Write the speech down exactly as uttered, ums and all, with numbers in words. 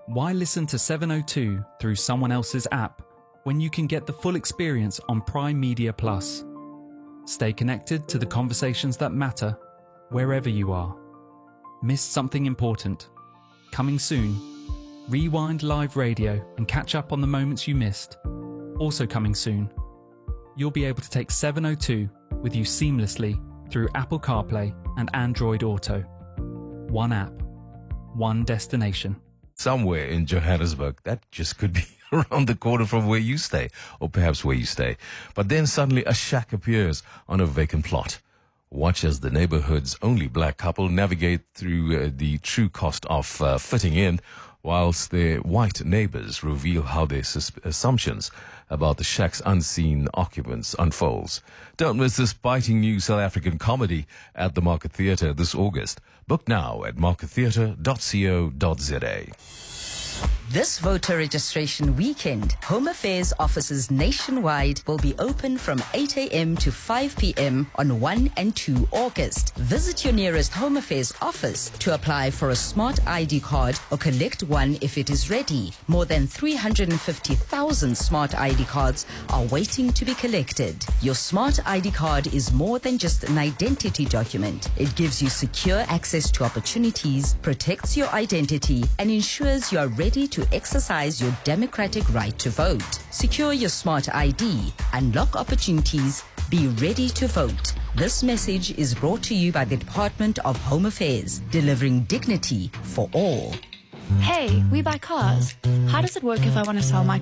Why listen to seven oh two through someone else's app when you can get the full experience on Prime Media Plus? Stay connected to the conversations that matter wherever you are. Missed something important? Coming soon. Rewind live radio and catch up on the moments you missed. Also coming soon. You'll be able to take seven oh two with you seamlessly through Apple CarPlay and Android Auto. One app, one destination. Somewhere in Johannesburg, that just could be around the corner from where you stay, or perhaps where you stay. But then suddenly a shack appears on a vacant plot. Watch as the neighborhood's only black couple navigate through uh, the true cost of uh, fitting in, whilst their white neighbors reveal how their sus- assumptions about the shack's unseen occupants unfolds. Don't miss this biting new South African comedy at the Market Theatre this August. Book now at market theatre dot co dot za. This voter registration weekend, Home Affairs offices nationwide will be open from eight a.m. to five p.m. on first and second August. Visit your nearest Home Affairs office to apply for a smart I D card or collect one if it is ready. More than three hundred fifty thousand smart I D cards are waiting to be collected. Your smart I D card is more than just an identity document. It gives you secure access to opportunities, protects your identity, and ensures you are ready to exercise your democratic right to vote. Secure your smart I D, unlock opportunities, be ready to vote. This message is brought to you by the Department of Home Affairs, delivering dignity for all. Hey, we buy cars. How does it work if I want to sell my